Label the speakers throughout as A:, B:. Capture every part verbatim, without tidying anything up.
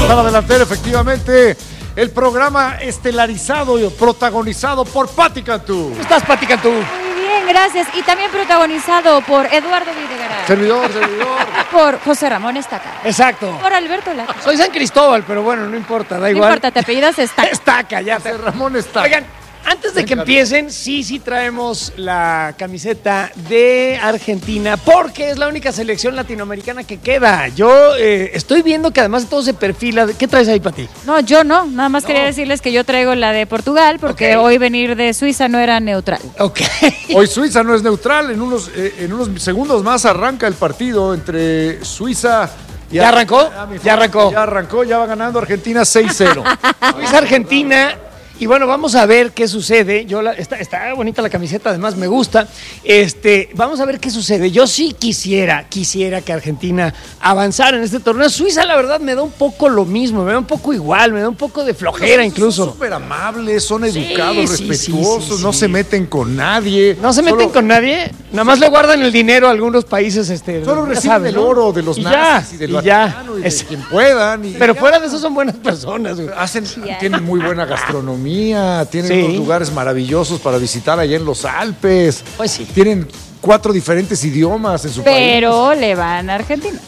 A: está la delantera, efectivamente. El programa estelarizado y protagonizado por Pati Cantú.
B: ¿Cómo estás, Pati Cantú?
C: Muy bien, gracias. Y también protagonizado por Eduardo Videgaray.
A: Servidor, servidor.
C: Por José Ramón Estaca.
B: Exacto.
C: Por Alberto Lati.
B: Soy San Cristóbal, pero bueno, no importa, da igual.
C: No importa, te apellidas Estaca.
B: Estaca, ya.
A: José Ramón Estaca.
B: Oigan, antes de que empiecen, sí, sí traemos la camiseta de Argentina, porque es la única selección latinoamericana que queda. Yo eh, estoy viendo que además todo se perfila. ¿Qué traes ahí, Pati?
C: No, yo no. Nada más
B: No.
C: quería decirles que yo traigo la de Portugal, porque
B: Ok.
C: hoy venir de Suiza no era neutral.
B: Ok.
A: Hoy Suiza no es neutral. En unos, eh, en unos segundos más arranca el partido entre Suiza y...
B: ¿Ya arrancó?
A: Ah, mi
B: Ya arrancó.
A: Ya arrancó, ya va ganando Argentina seis cero.
B: Suiza, Argentina. Y bueno, vamos a ver qué sucede. Yo la, está, está bonita la camiseta, además me gusta. Este, vamos a ver qué sucede. Yo sí quisiera, quisiera que Argentina avanzara en este torneo. Suiza, la verdad, me da un poco lo mismo, me da un poco igual, me da un poco de flojera incluso.
A: Son súper amables, son
B: Sí,
A: educados,
B: sí,
A: respetuosos,
B: sí, sí,
A: no
B: sí.
A: se meten con nadie.
B: No se meten
A: Solo-
B: con nadie, nada más le guardan el dinero a algunos países. Este,
A: Solo
B: ya
A: reciben
B: sabes,
A: el
B: ¿no?
A: oro de los
B: y
A: nazis
B: ya,
A: y del
B: y ya.
A: Vaticano y de
B: Es-
A: quien puedan. y
B: Pero
A: ya.
B: fuera de eso son buenas personas, güey.
A: Hacen,
C: Ya.
A: tienen muy buena gastronomía, tienen
B: Sí.
A: unos lugares maravillosos para visitar allá en los Alpes.
B: Pues sí.
A: Tienen cuatro diferentes idiomas en su país.
C: Pero le van a Argentina.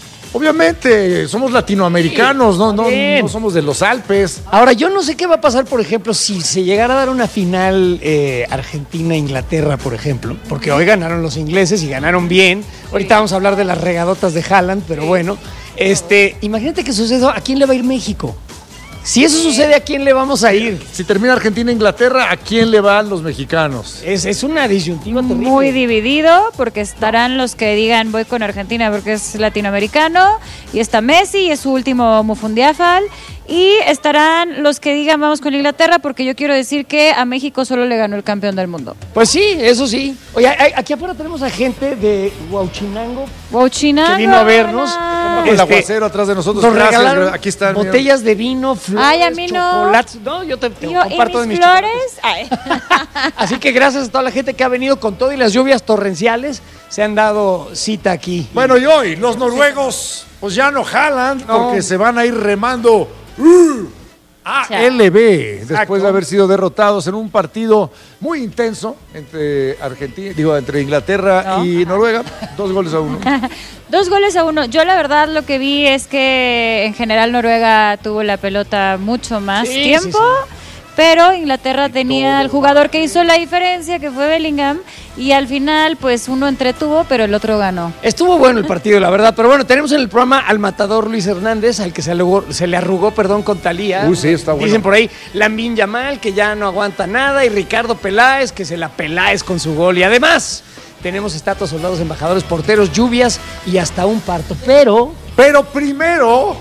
A: Obviamente, somos latinoamericanos, no, no,
B: bien.
A: no somos de los Alpes.
B: Ahora, yo no sé qué va a pasar, por ejemplo, si se llegara a dar una final eh, Argentina-Inglaterra, por ejemplo, porque hoy ganaron los ingleses y ganaron bien. Ahorita vamos a hablar de las regadotas de Haaland, pero bueno, este, imagínate que suceda, ¿a quién le va a ir México? Si eso sucede, ¿a quién le vamos a ir?
A: Si termina Argentina-Inglaterra, ¿a quién le van los mexicanos?
B: Es, es una disyuntiva terrible.
C: Muy dividido, porque estarán los que digan voy con Argentina porque es latinoamericano, y está Messi y es su último Mufundiafal, y estarán los que digan vamos con Inglaterra porque yo quiero decir que a México solo le ganó el campeón del mundo.
B: Pues sí, eso sí. Oye, hay- aquí afuera tenemos a gente de Huauchinango
C: Huachinango,
B: que vino a vernos.
C: hola.
A: El
B: Este,
A: aguacero atrás de nosotros.
B: Nos
A: Gracias,
B: regalaron
A: aquí están. mira.
B: botellas de vino, flores,
C: Ay, a mí no.
B: chocolates. No, yo te, te
C: Yo, ¿y
B: comparto de
C: mis
B: mis
C: flores?
B: chocolates.
C: Ay.
B: Así que gracias a toda la gente que ha venido con todo y las lluvias torrenciales, se han dado cita aquí.
A: Bueno, y hoy los noruegos pues ya no jalan
B: No.
A: porque se van a ir remando uh, a L B
B: Exacto.
A: después de haber sido derrotados en un partido muy intenso entre Argentina, digo, entre Inglaterra
C: No.
A: y Noruega, dos goles a uno.
C: Dos goles a uno. Yo la verdad lo que vi es que en general Noruega tuvo la pelota mucho más
B: Sí,
C: tiempo,
B: sí, sí.
C: pero Inglaterra tenía al jugador que hizo la diferencia, que fue Bellingham, y al final pues uno entretuvo, pero el otro ganó.
B: Estuvo bueno el partido, la verdad. Pero bueno, tenemos en el programa al matador Luis Hernández, al que se, arrugó- se le arrugó, perdón, con Talía.
A: Uy, sí, está bueno.
B: Dicen por ahí, Lamine Yamal, que ya no aguanta nada, y Ricardo Peláez, que se la Peláez con su gol. Y además, tenemos estatuas, soldados, embajadores, porteros, lluvias y hasta un parto. Pero
A: Pero primero,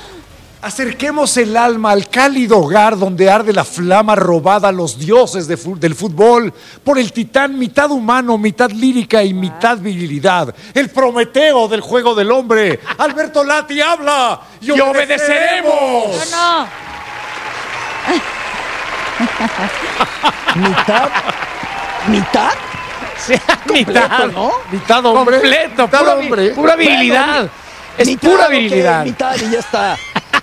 A: acerquemos el alma al cálido hogar donde arde la flama robada a los dioses de fu- del fútbol por el titán mitad humano, mitad lírica y mitad virilidad. El Prometeo del juego del hombre. Alberto Lati habla y,
B: ¡Y obedeceremos!
C: No, no.
D: mitad, mitad,
B: sea mitad, ¿no?
A: Mitad hombre.
B: Completo,
A: mitad
B: pura, vi-
A: hombre.
B: pura virilidad. Es
D: mitad,
B: pura
D: ok,
B: virilidad.
D: mitad y ya está.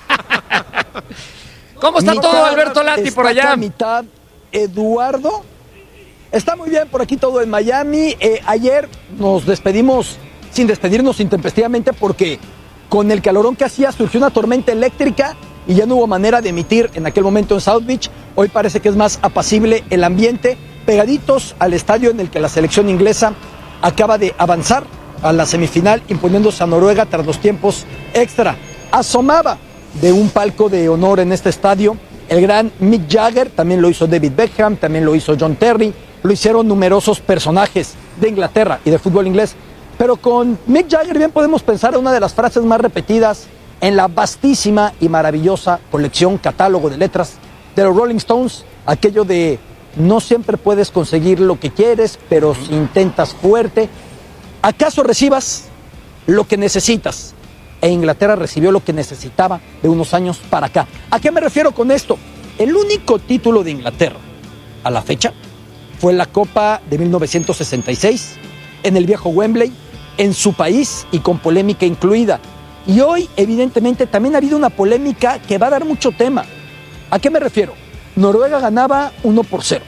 B: ¿Cómo está
D: Mitad,
B: todo, Alberto Lati, por
D: está
B: allá?
D: Mitad, Eduardo. Está muy bien por aquí todo en Miami. Eh, ayer nos despedimos sin despedirnos intempestivamente porque con el calorón que hacía surgió una tormenta eléctrica y ya no hubo manera de emitir en aquel momento en South Beach. Hoy parece que es más apacible el ambiente, pegaditos al estadio en el que la selección inglesa acaba de avanzar a la semifinal imponiéndose a Noruega tras los tiempos extra. Asomaba de un palco de honor en este estadio el gran Mick Jagger, también lo hizo David Beckham, también lo hizo John Terry, lo hicieron numerosos personajes de Inglaterra y del fútbol inglés. Pero con Mick Jagger bien podemos pensar en una de las frases más repetidas en la vastísima y maravillosa colección, catálogo de letras de los Rolling Stones, aquello de no siempre puedes conseguir lo que quieres, pero si intentas fuerte, ¿acaso recibas lo que necesitas? E Inglaterra recibió lo que necesitaba de unos años para acá. ¿A qué me refiero con esto? El único título de Inglaterra a la fecha fue la Copa de mil novecientos sesenta y seis en el viejo Wembley, en su país y con polémica incluida. Y hoy, evidentemente, también ha habido una polémica que va a dar mucho tema. ¿A qué me refiero? Noruega ganaba uno por cero.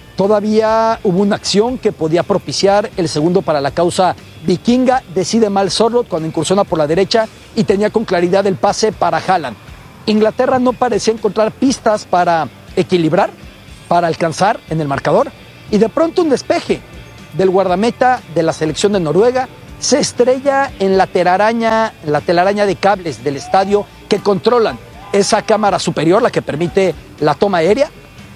D: Todavía hubo una acción que podía propiciar el segundo para la causa vikinga. Decide mal Sørloth cuando incursiona por la derecha y tenía con claridad el pase para Haaland. Inglaterra no parecía encontrar pistas para equilibrar, para alcanzar en el marcador. Y de pronto un despeje del guardameta de la selección de Noruega se estrella en la telaraña, la telaraña de cables del estadio que controlan esa cámara superior, la que permite la toma aérea.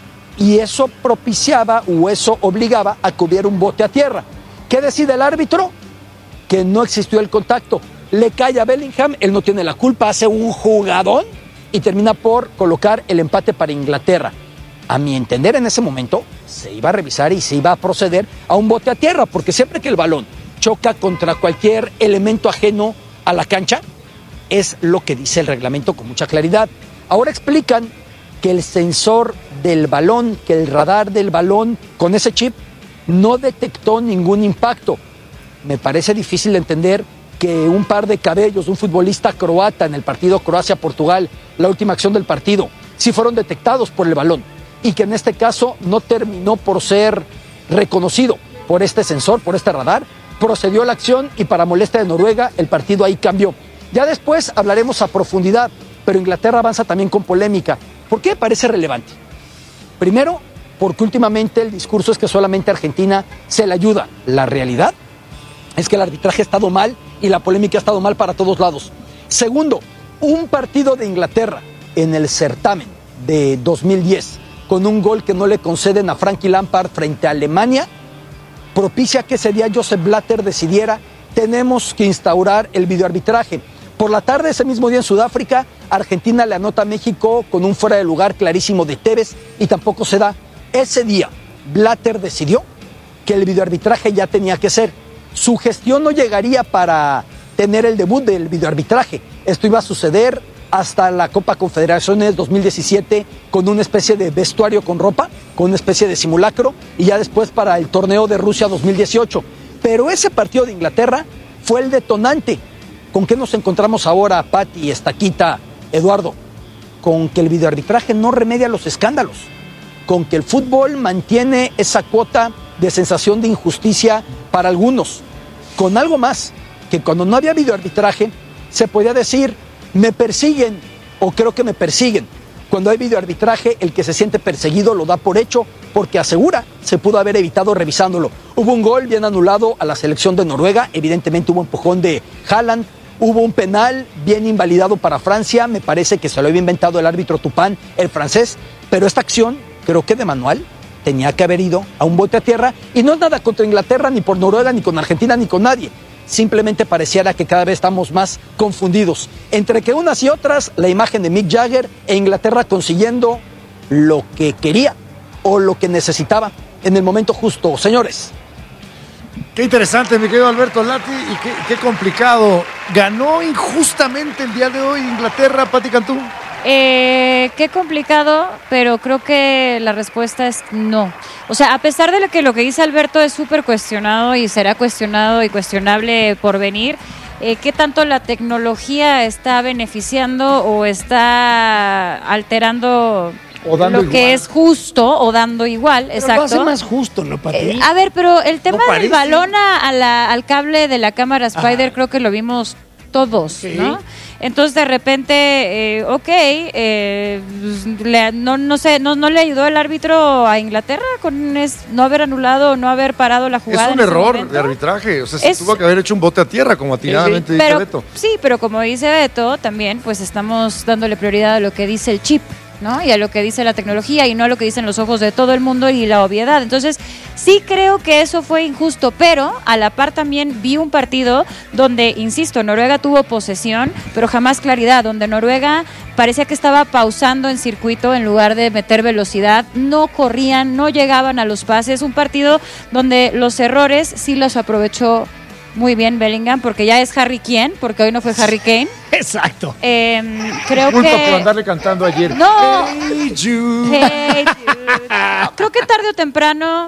D: Y eso propiciaba o eso obligaba a que hubiera un bote a tierra. ¿Qué decide el árbitro? Que no existió el contacto. Le cae a Bellingham, él no tiene la culpa, hace un jugadón y termina por colocar el empate para Inglaterra. A mi entender, en ese momento se iba a revisar y se iba a proceder a un bote a tierra, porque siempre que el balón choca contra cualquier elemento ajeno a la cancha, es lo que dice el reglamento con mucha claridad. Ahora explican que el sensor del balón, que el radar del balón con ese chip no detectó ningún impacto. Me parece difícil entender que un par de cabellos de un futbolista croata en el partido Croacia-Portugal, la última acción del partido, sí fueron detectados por el balón y que en este caso no terminó por ser reconocido por este sensor, por este radar. Procedió la acción y para molestia de Noruega el partido ahí cambió. Ya después hablaremos a profundidad, pero Inglaterra avanza también con polémica. ¿Por qué parece relevante? Primero, porque últimamente el discurso es que solamente a Argentina se le ayuda. La realidad es que el arbitraje ha estado mal y la polémica ha estado mal para todos lados. Segundo, un partido de Inglaterra en el certamen de dos mil diez con un gol que no le conceden a Frankie Lampard frente a Alemania propicia que ese día Joseph Blatter decidiera: tenemos que instaurar el videoarbitraje. Por la tarde, ese mismo día en Sudáfrica, Argentina le anota a México con un fuera de lugar clarísimo de Tevez y tampoco se da. Ese día, Blatter decidió que el videoarbitraje ya tenía que ser. Su gestión no llegaría para tener el debut del videoarbitraje. Esto iba a suceder hasta la Copa Confederaciones dos mil diecisiete con una especie de vestuario con ropa, con una especie de simulacro, y ya después para el torneo de Rusia dos mil dieciocho. Pero ese partido de Inglaterra fue el detonante. ¿Con qué nos encontramos ahora, Pati, Estaquita, Eduardo? Con que el videoarbitraje no remedia los escándalos, con que el fútbol mantiene esa cuota de sensación de injusticia para algunos, con algo más, que cuando no había videoarbitraje se podía decir: me persiguen o creo que me persiguen. Cuando hay videoarbitraje, el que se siente perseguido lo da por hecho porque asegura se pudo haber evitado revisándolo. Hubo un gol bien anulado a la selección de Noruega, evidentemente hubo empujón de Haaland, hubo un penal bien invalidado para Francia, me parece que se lo había inventado el árbitro Tupán, el francés, pero esta acción, creo que de manual, tenía que haber ido a un bote a tierra, y no es nada contra Inglaterra, ni por Noruega, ni con Argentina, ni con nadie. Simplemente pareciera que cada vez estamos más confundidos. Entre que unas y otras, la imagen de Mick Jagger e Inglaterra consiguiendo lo que quería o lo que necesitaba en el momento justo. Señores.
A: Qué interesante, mi querido Alberto Lati, y qué, qué complicado. ¿Ganó injustamente el día de hoy Inglaterra, Pati Cantú?
C: Eh, qué complicado, pero creo que la respuesta es no. O sea, a pesar de lo que lo que dice Alberto es súper cuestionado y será cuestionado y cuestionable por venir, eh, ¿qué tanto la tecnología está beneficiando o está alterando
A: o dando
C: lo
A: igual.
C: que es justo o dando igual?
B: Pero
C: exacto.
B: lo hace más justo, ¿no, Pati?
C: Eh, a ver, pero el tema
A: No
C: del
A: parece.
C: balón a, a la, al cable de la cámara Spider,
B: Ajá.
C: creo que lo vimos todos,
B: Sí.
C: ¿no? Entonces de repente, eh, ok, eh, le- no, no sé, no, no le ayudó el árbitro a Inglaterra con es- no haber anulado o no haber parado la jugada.
A: Es un
C: en ese
A: error
C: momento.
A: de arbitraje. O sea, se
C: Es-
A: tuvo que haber hecho un bote a tierra, como atinadamente dice
C: Pero,
A: Beto.
C: sí, pero como dice Beto, también pues estamos dándole prioridad a lo que dice el chip, ¿no? Y a lo que dice la tecnología y no a lo que dicen los ojos de todo el mundo y la obviedad. Entonces, sí creo que eso fue injusto, pero a la par también vi un partido donde, insisto, Noruega tuvo posesión, pero jamás claridad, donde Noruega parecía que estaba pausando en circuito en lugar de meter velocidad, no corrían, no llegaban a los pases, un partido donde los errores sí los aprovechó muy bien Bellingham, porque ya es Harry Kane, porque hoy no fue Harry Kane.
B: Exacto.
C: Eh, creo
A: Culpa
C: que...
A: por andarle cantando ayer.
C: No.
A: Hey, Jude.
C: Hey, Jude. No, creo que tarde o temprano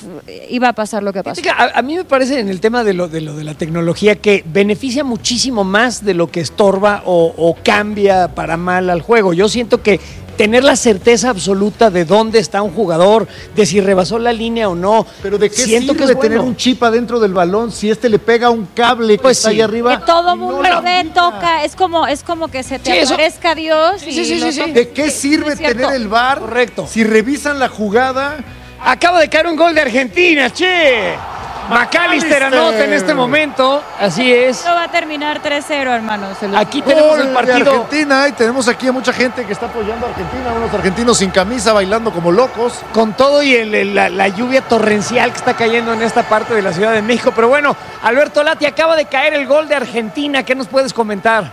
C: iba a pasar lo que pasó.
B: A, a mí me parece en el tema de lo, de lo de la tecnología que beneficia muchísimo más de lo que estorba o, o cambia para mal al juego. Yo siento que tener la certeza absoluta de dónde está un jugador, de si rebasó la línea o no.
A: Pero ¿de qué
B: siento
A: sirve
B: que es
A: tener
B: bueno.
A: un chip adentro del balón si este le pega un cable que
B: Pues
A: está
B: sí.
A: ahí arriba?
C: Que todo mundo
A: No
C: lo ve,
A: la-
C: toca, es como, es como que se te
B: Sí, eso-
C: aparezca Dios
B: Sí,
C: y
B: sí, sí,
C: lo
B: sí, sí.
C: toques.
A: ¿De qué
C: Sí,
A: sirve
C: es cierto.
A: tener el V A R?
B: Correcto.
A: Si revisan la jugada.
B: Acaba de caer un gol de Argentina, che. McAllister anota en este momento. Así es.
C: Esto va a terminar tres cero, hermanos. se los
B: Aquí
C: digo.
B: tenemos
A: Gol
B: el
A: de
B: partido.
A: Argentina y tenemos aquí a mucha gente que está apoyando a Argentina, unos argentinos sin camisa bailando como locos.
B: Con todo y el- el- la, la lluvia torrencial que está cayendo en esta parte de la Ciudad de México. Pero bueno, Alberto Lati, acaba de caer el gol de Argentina. ¿Qué nos puedes comentar?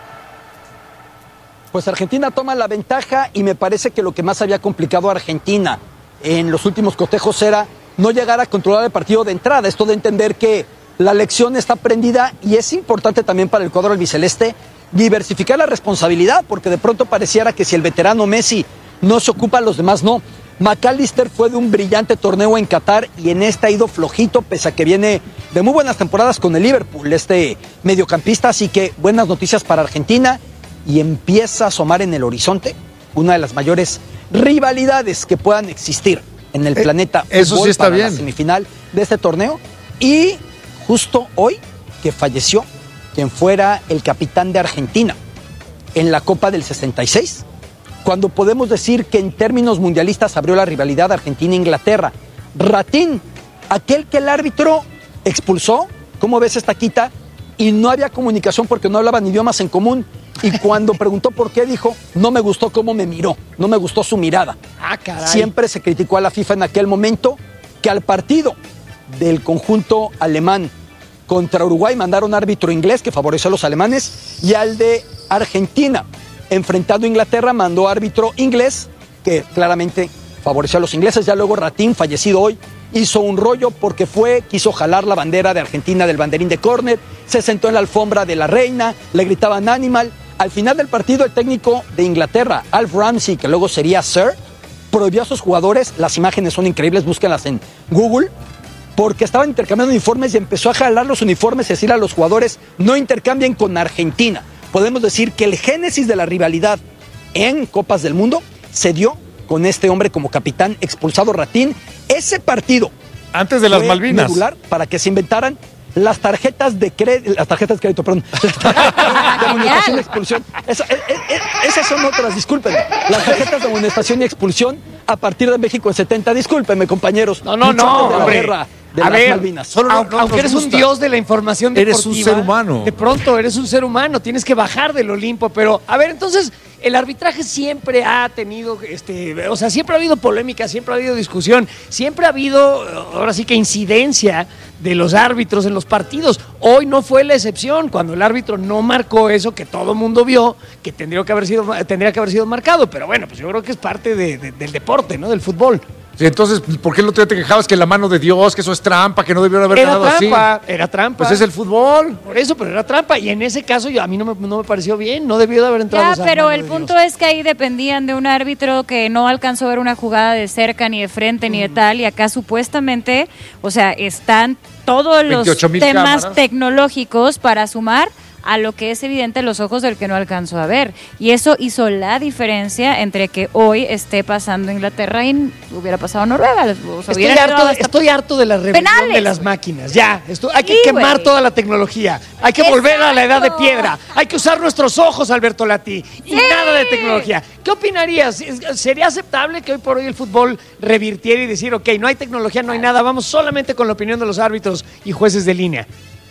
D: Pues Argentina toma la ventaja y me parece que lo que más había complicado a Argentina en los últimos cotejos era no llegar a controlar el partido de entrada. Esto de entender que la lección está prendida y es importante también para el cuadro albiceleste diversificar la responsabilidad, porque de pronto pareciera que si el veterano Messi no se ocupa, los demás no. McAllister fue de un brillante torneo en Qatar y en este ha ido flojito, pese a que viene de muy buenas temporadas con el Liverpool, este mediocampista. Así que buenas noticias para Argentina y empieza a asomar en el horizonte una de las mayores rivalidades que puedan existir en el
A: Eh,
D: planeta.
A: eso
D: fútbol
A: sí está
D: para
A: bien.
D: La semifinal de este torneo. Y justo hoy que falleció quien fuera el capitán de Argentina en la Copa del sesenta y seis, cuando podemos decir que en términos mundialistas abrió la rivalidad Argentina-Inglaterra. Ratín, aquel que el árbitro expulsó, ¿cómo ves esta quita? Y no había comunicación porque no hablaban idiomas en común. Y cuando preguntó por qué, dijo, no me gustó cómo me miró, no me gustó su mirada.
B: Ah, caray.
D: Siempre se criticó a la FIFA en aquel momento que al partido del conjunto alemán contra Uruguay mandaron árbitro inglés que favoreció a los alemanes, y al de Argentina enfrentando a Inglaterra mandó árbitro inglés que claramente favoreció a los ingleses. Ya luego Ratín, fallecido hoy, hizo un rollo porque fue, quiso jalar la bandera de Argentina del banderín de córner, se sentó en la alfombra de la reina, le gritaban animal. Al final del partido, el técnico de Inglaterra, Alf Ramsey, que luego sería Sir, prohibió a sus jugadores, las imágenes son increíbles, búsquenlas en Google, porque estaban intercambiando uniformes y empezó a jalar los uniformes y decir a los jugadores, no intercambien con Argentina. Podemos decir que el génesis de la rivalidad en Copas del Mundo se dio con este hombre como capitán expulsado, Ratín. Ese partido
A: Antes de las
D: fue
A: Malvinas.
D: medular para que se inventaran las tarjetas de crédito, las tarjetas de crédito, perdón, las tarjetas de amonestación y expulsión. Esa- e- e- e- esas son otras, discúlpenme. Las tarjetas de amonestación y expulsión a partir de México en setenta, discúlpenme, compañeros.
B: No, no,
D: Mucho
B: no,
D: antes de la
B: hombre.
D: guerra de
B: A
D: las
B: ver,
D: Malvinas.
A: solo no-
B: Aunque,
A: no
B: aunque
A: nos
B: eres un
A: gusta.
B: dios de la información deportiva.
A: Eres un ser humano.
B: De pronto eres un ser humano, tienes que bajar del Olimpo. Pero, a ver, entonces, el arbitraje siempre ha tenido, este, o sea, siempre ha habido polémica, siempre ha habido discusión, siempre ha habido, ahora sí que incidencia de los árbitros en los partidos. Hoy no fue la excepción, cuando el árbitro no marcó eso que todo mundo vio, que tendría que haber sido, tendría que haber sido marcado. Pero bueno, pues yo creo que es parte de- de- del deporte, ¿no? Del fútbol.
A: Sí, entonces, ¿por qué el otro día te quejabas que la mano de Dios, que eso es trampa, que no debieron haber
B: Era
A: ganado
B: trampa,
A: así?
B: era trampa.
A: Pues es el fútbol.
B: Por eso, pero era trampa. Y en ese caso yo, a mí no me, no me pareció bien. No debió de haber entrado.
C: Ya,
B: esa
C: pero
B: mano
C: el
B: de
C: punto
B: Dios.
C: es que ahí dependían de un árbitro que no alcanzó a ver una jugada de cerca, ni de frente, ni de
B: Mm.
C: tal, y acá supuestamente, o sea, están todos los
A: veintiocho mil
C: temas
A: cámaras.
C: tecnológicos para sumar a lo que es evidente en los ojos del que no alcanzó a ver. Y eso hizo la diferencia entre que hoy esté pasando Inglaterra y hubiera pasado Noruega. O sea,
B: Estoy
C: hubiera
B: harto,
C: quedado
B: de,
C: hasta-
B: estoy harto de la rebelión
C: Penales.
B: de las máquinas. Ya, esto, hay que
C: Sí,
B: quemar
C: güey.
B: toda la tecnología. Hay que volver a la edad de piedra. Hay que usar nuestros ojos, Alberto Lati. Y
C: Sí.
B: nada de tecnología. ¿Qué opinarías? ¿Es- ¿Sería aceptable que hoy por hoy el fútbol revirtiera y decir, ok, no hay tecnología, no hay nada, vamos solamente con la opinión de los árbitros y jueces de línea?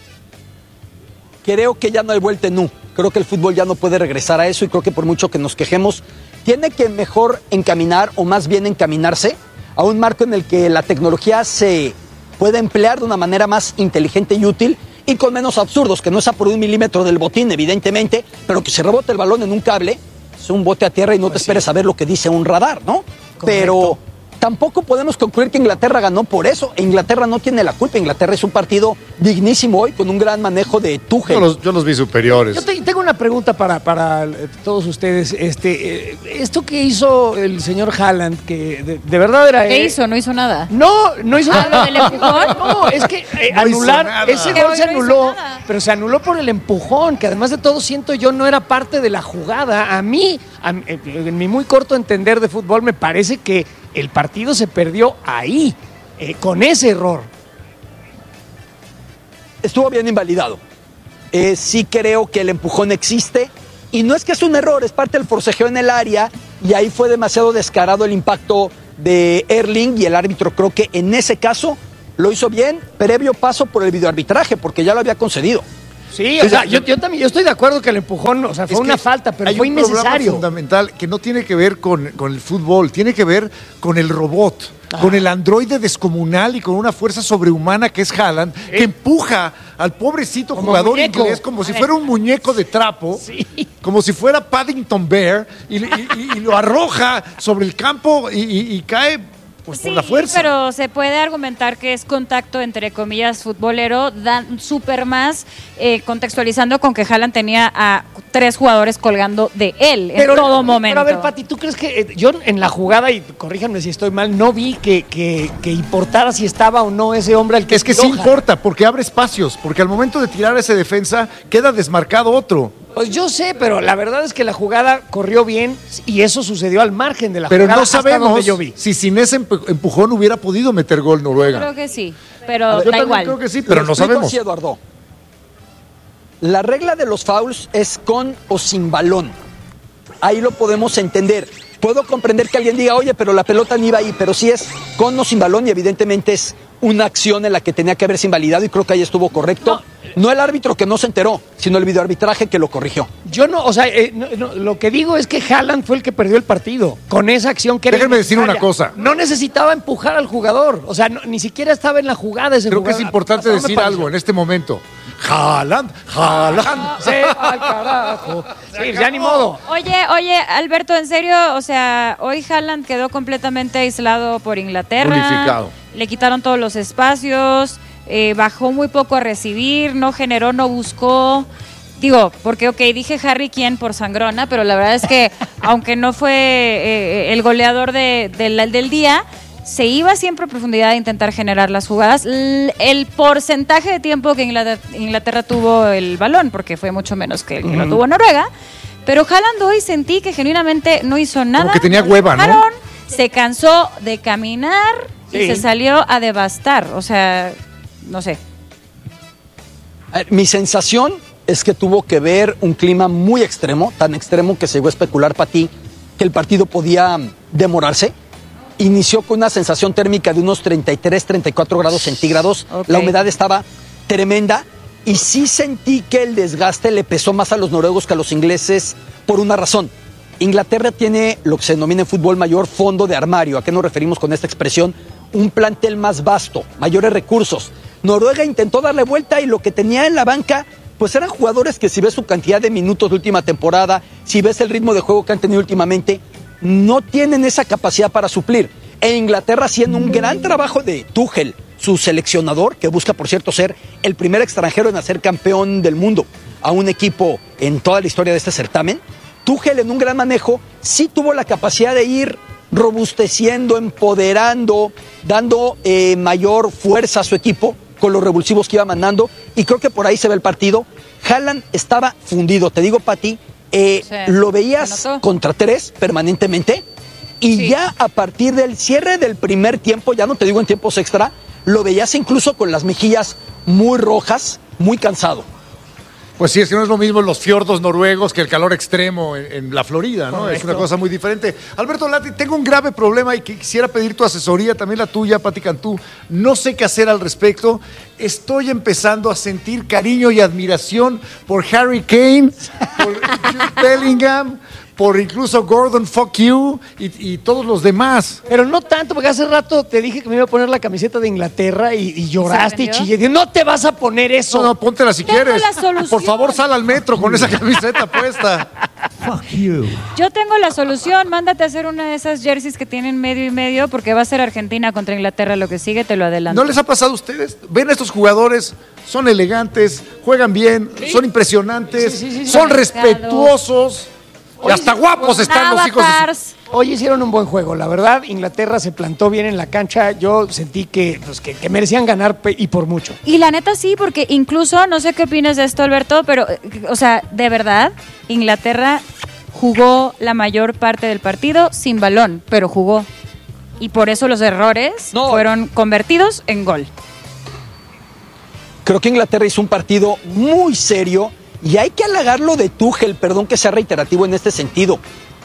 D: Creo que ya no hay vuelta en U. Creo que el fútbol ya no puede regresar a eso y creo que por mucho que nos quejemos, tiene que mejor encaminar o más bien encaminarse a un marco en el que la tecnología se pueda emplear de una manera más inteligente y útil y con menos absurdos, que no sea por un milímetro del botín, evidentemente, pero que se rebote el balón en un cable, es un bote a tierra y no te esperes a ver lo que dice un radar, ¿no? Pero tampoco podemos concluir que Inglaterra ganó por eso. Inglaterra no tiene la culpa. Inglaterra es un partido dignísimo hoy con un gran manejo de Tuchel.
A: Yo los, yo los vi superiores.
B: Yo te, tengo una pregunta para, para eh, todos ustedes. Este, eh, esto que hizo el señor Haaland, que de, de verdad era...
C: ¿Qué
B: eh,
C: hizo? No hizo nada.
B: No, no hizo
C: Ah, ¿lo del empujón?
B: No, es que eh,
A: No hizo
B: anular,
A: nada.
B: ese
C: Que
B: gol
C: hoy
B: se
C: no hizo
B: anuló,
C: nada.
B: pero se anuló por el empujón, que además de todo siento yo no era parte de la jugada. A mí, a- en mi muy corto entender de fútbol, me parece que el partido se perdió ahí, eh, con ese error.
D: Estuvo bien invalidado. Eh, sí creo que el empujón existe y no es que es un error, es parte del forcejeo en el área y ahí fue demasiado descarado el impacto de Erling y el árbitro creo que en ese caso lo hizo bien, previo paso por el videoarbitraje porque ya lo había concedido.
B: Sí, o sea, yo, yo también yo estoy de acuerdo que el empujón, o sea, fue
A: Es
B: una
A: que
B: falta, pero
A: hay
B: fue
A: un problema
B: innecesario.
A: fundamental que no tiene que ver con, con el fútbol, tiene que ver con el robot,
B: Ah.
A: con el androide descomunal y con una fuerza sobrehumana que es Haaland, que empuja al pobrecito
B: Como
A: jugador
B: muñeco.
A: inglés como si fuera un muñeco de trapo,
B: Sí.
A: como si fuera Paddington Bear, y, y- y- y lo arroja sobre el campo y, y- y cae pues, por
C: Sí,
A: la fuerza.
C: pero se puede argumentar que es contacto, entre comillas, futbolero, dan súper más, eh, contextualizando con que Haaland tenía a tres jugadores colgando de él en todo momento.
B: Pero a ver, Pati, ¿tú crees que eh, yo en la jugada, y corríjanme si estoy mal, no vi que, que, que importara si estaba o no ese hombre al que
A: Es que sí
B: tiró Haaland?
A: importa, porque abre espacios, porque al momento de tirar ese defensa queda desmarcado otro.
B: Pues yo sé, pero la verdad es que la jugada corrió bien y eso sucedió al margen de la
A: Pero
B: jugada.
A: no
B: hasta
A: sabemos
B: donde yo vi.
A: si sin ese empu- empujón hubiera podido meter gol Noruega.
C: Creo que sí, pero
A: Yo
C: da
A: también
C: igual.
A: creo que sí, pero
D: Lo
A: no
D: explico
A: sabemos.
D: así, Eduardo. La regla de los fouls es con o sin balón. Ahí lo podemos entender. Puedo comprender que alguien diga, oye, pero la pelota ni iba ahí, pero sí es con o sin balón y evidentemente es una acción en la que tenía que haberse invalidado y creo que ahí estuvo correcto. No, el árbitro que no se enteró, sino el videoarbitraje que lo corrigió.
B: Yo no, o sea, eh, no, no, lo que digo es que Haaland fue el que perdió el partido con esa acción que era
A: Déjenme decir una
B: innecesaria.
A: cosa.
B: No necesitaba empujar al jugador, o sea, no- ni siquiera estaba en la jugada ese
A: Creo que es
B: jugador.
A: importante
B: Hasta no me
A: decir
B: pareció.
A: algo en este momento. Haaland, Haaland.
B: Se va al carajo. Sí, ya ni modo.
C: Oye, oye, Alberto, en serio, o sea, hoy Haaland quedó completamente aislado por Inglaterra.
A: Unificado.
C: Le quitaron todos los espacios, eh, bajó muy poco a recibir, no generó, no buscó. Digo, porque, ok, dije Harry Kane por sangrona, pero la verdad es que, aunque no fue eh, el goleador de, del, del día, se iba siempre a profundidad a intentar generar las jugadas. L- el porcentaje de tiempo que Inglaterra, Inglaterra tuvo el balón, porque fue mucho menos que el que lo tuvo Noruega, pero Haaland hoy sentí que genuinamente no hizo nada.
A: que tenía
C: lo
A: hueva, ¿no?
C: dejaron, se cansó de caminar y
B: Sí.
C: se salió a devastar. O sea, no sé.
D: A ver, mi sensación es que tuvo que ver un clima muy extremo, tan extremo que se llegó a especular para ti que el partido podía demorarse. Inició con una sensación térmica de unos treinta y tres, treinta y cuatro grados centígrados.
C: Ok.
D: La humedad estaba tremenda y sí sentí que el desgaste le pesó más a los noruegos que a los ingleses por una razón. Inglaterra tiene lo que se denomina en fútbol mayor fondo de armario. ¿A qué nos referimos con esta expresión? Un plantel más vasto, mayores recursos. Noruega intentó darle vuelta y lo que tenía en la banca pues eran jugadores que si ves su cantidad de minutos de última temporada, si ves el ritmo de juego que han tenido últimamente, no tienen esa capacidad para suplir. E Inglaterra haciendo un gran trabajo de Tuchel, su seleccionador, que busca por cierto ser el primer extranjero en hacer campeón del mundo a un equipo en toda la historia de este certamen. Tuchel en un gran manejo sí tuvo la capacidad de ir robusteciendo, empoderando, dando eh, mayor fuerza a su equipo con los revulsivos que iba mandando y creo que por ahí se ve el partido. Haaland estaba fundido, te digo, Pati, eh,
C: Sí,
D: lo
C: se
D: veías
C: notó.
D: contra tres permanentemente y
C: Sí.
D: ya a partir del cierre del primer tiempo, ya no te digo en tiempos extra, lo veías incluso con las mejillas muy rojas, muy cansado.
A: Pues sí, es que no es lo mismo los fiordos noruegos que el calor extremo en, en la Florida, ¿no?
B: Correcto.
A: Es una cosa muy diferente. Alberto Lati, tengo un grave problema y que quisiera pedir tu asesoría, también la tuya, Pati Cantú. No sé qué hacer al respecto. Estoy empezando a sentir cariño y admiración por Harry Kane, por Jude Bellingham, por incluso Gordon Fuck You y, y todos los demás.
B: Pero no tanto, porque hace rato te dije que me iba a poner la camiseta de Inglaterra y, y lloraste y
C: ofendió?
B: chillé. Dije, no te vas a poner eso.
A: No, no, póntela si
C: Tengo
A: quieres.
C: la solución.
A: Por favor, sal al metro con esa camiseta puesta. Fuck you.
C: Yo tengo la solución, mándate a hacer una de esas jerseys que tienen medio y medio, porque va a ser Argentina contra Inglaterra lo que sigue, te lo adelanto.
A: ¿No les ha pasado a ustedes? Ven a estos jugadores, son elegantes, juegan bien, ¿sí? Son impresionantes, sí, sí, sí, sí, son respetuosos. Y hasta guapos están los hijos de su...
B: Hoy hicieron un buen juego, la verdad. Inglaterra se plantó bien en la cancha. Yo sentí que, pues, que, que merecían ganar y por mucho.
C: Y la neta sí, porque incluso, no sé qué opinas de esto, Alberto, pero, o sea, de verdad, Inglaterra jugó la mayor parte del partido sin balón, pero jugó. Y por eso los errores no. fueron convertidos en gol.
D: Creo que Inglaterra hizo un partido muy serio. Y hay que halagarlo de Tuchel, perdón que sea reiterativo en este sentido.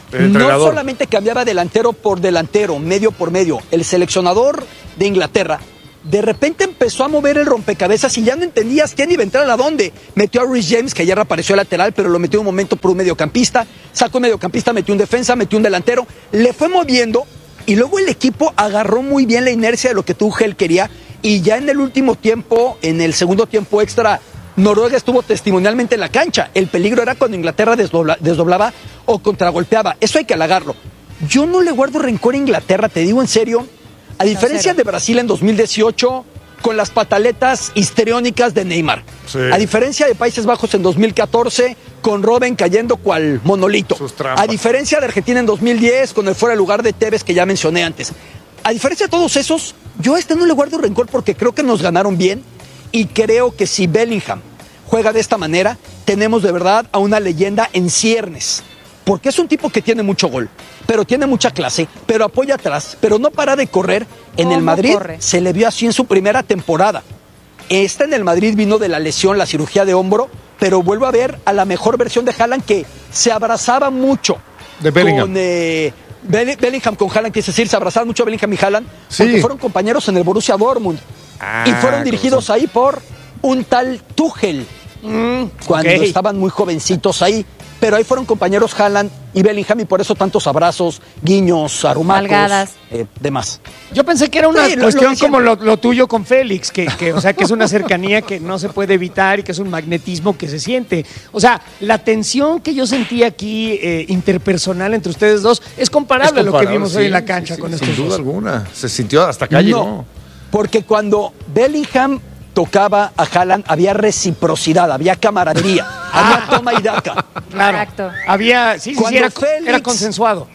D: No solamente cambiaba delantero por delantero, medio por medio. El seleccionador de Inglaterra de repente empezó a mover el rompecabezas y ya no entendías quién iba a entrar a dónde. Metió a Reece James, que ayer apareció lateral, pero lo metió un momento por un mediocampista. Sacó un mediocampista, metió un defensa, metió un delantero. Le fue moviendo y luego el equipo agarró muy bien la inercia de lo que Tuchel quería. Y ya en el último tiempo, en el segundo tiempo extra, Noruega estuvo testimonialmente en la cancha. El peligro era cuando Inglaterra desdobla, desdoblaba o contragolpeaba. Eso hay que halagarlo. Yo no le guardo rencor a Inglaterra, te digo en serio. A diferencia de Brasil en dos mil dieciocho, con las pataletas histriónicas de Neymar. Sí. A diferencia de Países Bajos en dos mil catorce, con Robben cayendo cual monolito. A diferencia de Argentina en dos mil diez, con el fuera de lugar de Tevez que ya mencioné antes. A diferencia de todos esos, yo a este no le guardo rencor porque creo que nos ganaron bien. Y creo que si Bellingham juega de esta manera, tenemos de verdad a una leyenda en ciernes. Porque es un tipo que tiene mucho gol, pero tiene mucha clase, pero apoya atrás, pero no para de correr. En el Madrid corre? Se le vio así en su primera temporada. Esta en el Madrid vino de la lesión, la cirugía de hombro, pero vuelvo a ver a la mejor versión de Haaland que se abrazaba mucho.
A: De Bellingham.
D: Con, eh, Bellingham con Haaland, que es decir, se abrazaban mucho Bellingham y Haaland, sí. Porque fueron compañeros en el Borussia Dortmund. Ah, y fueron dirigidos ahí por un tal Tuchel, mm, cuando okay. estaban muy jovencitos ahí. Pero ahí fueron compañeros Haaland y Bellingham y por eso tantos abrazos, guiños, arrumacos, eh, demás.
B: Yo pensé que era una sí, cuestión lo, lo como lo, lo tuyo con Félix, que, que, o sea, que es una cercanía que no se puede evitar y que es un magnetismo que se siente. O sea, la tensión que yo sentí aquí eh, interpersonal entre ustedes dos es comparable, es comparable a lo que vimos sí, hoy en la cancha sí, sí, con estos dos.
A: Sin duda alguna, se sintió hasta calle, ¿no? ¿no?
D: Porque cuando Bellingham tocaba a Haaland había reciprocidad, había camaradería, había toma y daca.
B: Claro. Exacto. Había, sí, sí, sí era, Félix, era consensuado.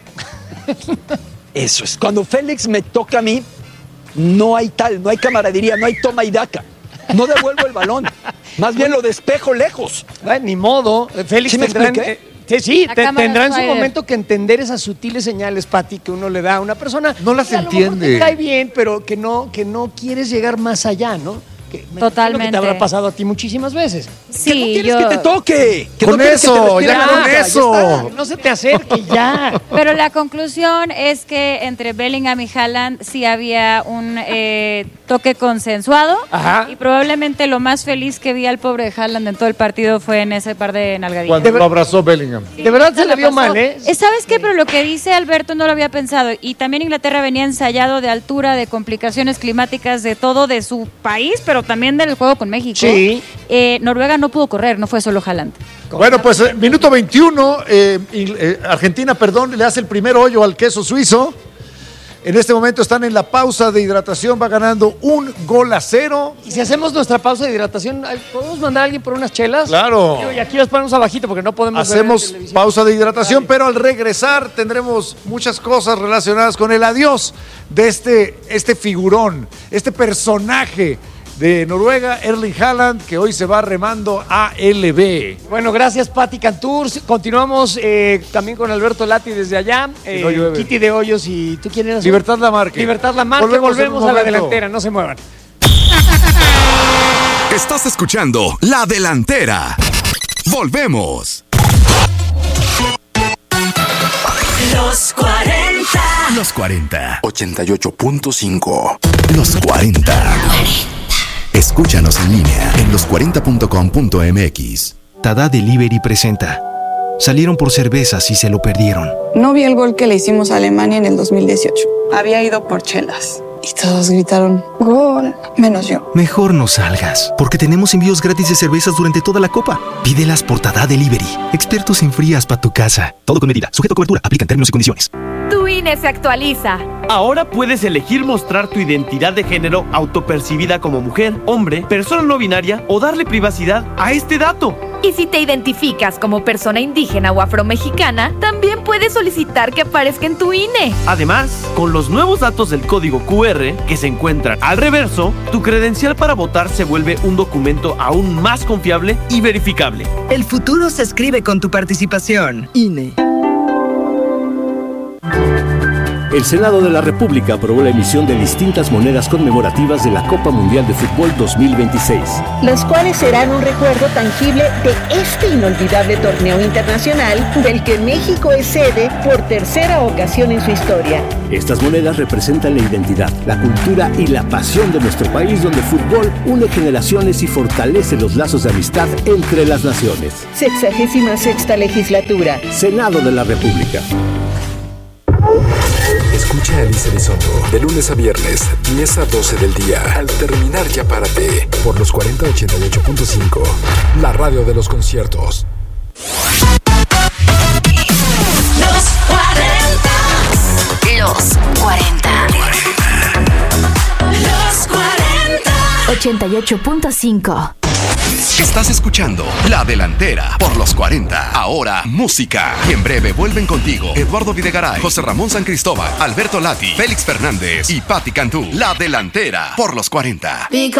D: Eso es. Cuando Félix me toca a mí, no hay tal, no hay camaradería, no hay toma y daca. No devuelvo el balón, más bien lo despejo lejos.
B: Bueno, ni modo, Félix
D: ¿Sí me
B: tendrá,
D: expliqué?
B: eh, Sí, sí, te, tendrá en su momento que entender esas sutiles señales, Pati, que uno le da a una persona.
A: No las entiende.
B: Te cae bien, pero que no, que no quieres llegar más allá, ¿no? Que
C: Totalmente.
B: Que te habrá pasado a ti muchísimas veces.
C: Sí,
D: que no quieres
C: yo...
D: que te toque. Que
A: con
D: no
A: eso,
D: que te
A: ya con eso.
B: Que no se te acerque, ya.
C: Pero la conclusión es que entre Bellingham y Haaland sí había un eh, toque consensuado.
B: Ajá.
C: Y probablemente lo más feliz que vi al pobre de Haaland en todo el partido fue en ese par de nalgadillas.
A: Cuando lo abrazó Bellingham.
B: Sí, de verdad se le vio mal, ¿eh?
C: ¿Sabes qué? Pero lo que dice Alberto no lo había pensado. Y también Inglaterra venía ensayado de altura, de complicaciones climáticas, de todo de su país, pero también del juego con México.
B: Sí.
C: Eh, Noruega no pudo correr, no fue solo Haaland.
A: Bueno, pues eh, minuto veintiuno, eh, eh, Argentina, perdón, le hace el primer hoyo al queso suizo. En este momento están en la pausa de hidratación, va ganando un gol a cero.
B: Y si hacemos nuestra pausa de hidratación, ¿podemos mandar a alguien por unas chelas?
A: Claro.
B: Y aquí las ponemos abajito porque no podemos
A: Hacemos ver pausa de hidratación, pero al regresar tendremos muchas cosas relacionadas con el adiós de este, este figurón, este personaje de Noruega, Erling Haaland, que hoy se va remando a L B.
B: Bueno, gracias Pati Cantur. Continuamos eh, también con Alberto Lati desde allá. Eh, no Kitty de Hoyos y ¿tú quién eras?
A: Libertad Lamarque.
B: Libertad Lamarque. Volvemos, volvemos a la delantera, no se muevan.
E: Estás escuchando La Delantera. Volvemos.
F: Los cuarenta.
E: Los cuarenta.
G: ochenta y ocho punto cinco.
E: Los cuarenta. Escúchanos en línea en los cuarenta punto com punto m x.
H: Tada Delivery presenta. Salieron por cervezas y se lo perdieron.
I: No vi el gol que le hicimos a Alemania en el dos mil dieciocho. Había ido por chelas. y todos gritaron ¡Gol! Menos yo.
H: Mejor no salgas, porque tenemos envíos gratis de cervezas durante toda la Copa. Pídelas por Tada Delivery. Expertos en frías para tu casa. Todo con medida. Sujeto a cobertura. Aplican términos y condiciones.
J: Tu I N E se actualiza.
K: Ahora puedes elegir mostrar tu identidad de género autopercibida como mujer, hombre, persona no binaria o darle privacidad a este dato.
J: Y si te identificas como persona indígena o afromexicana, también puedes solicitar que aparezca en tu I N E.
K: Además, con los nuevos datos del código Q R que se encuentran al reverso, tu credencial para votar se vuelve un documento aún más confiable y verificable.
L: El futuro se escribe con tu participación. I N E.
M: El Senado de la República aprobó la emisión de distintas monedas conmemorativas de la Copa Mundial de Fútbol dos mil veintiséis.
N: Las cuales serán un recuerdo tangible de este inolvidable torneo internacional del que México es sede por tercera ocasión en su historia.
M: Estas monedas representan la identidad, la cultura y la pasión de nuestro país, donde el fútbol une generaciones y fortalece los lazos de amistad entre las naciones.
N: Sexagésima sexta legislatura.
M: Senado de la República.
G: Escucha a Alicia Elizondo de lunes a viernes, diez a doce del día. Al terminar, ya párate. Por los cuarenta ochenta y ocho punto cinco. La radio de los conciertos.
F: Los cuarenta.
O: Los cuarenta.
F: Los cuarenta.
O: ochenta y ocho punto cinco.
E: Estás escuchando La Delantera por los cuarenta. Ahora, música. Y en breve vuelven contigo Eduardo Videgaray, José Ramón San Cristóbal, Alberto Lati, Félix Fernández y Patti Cantú. La Delantera por los cuarenta.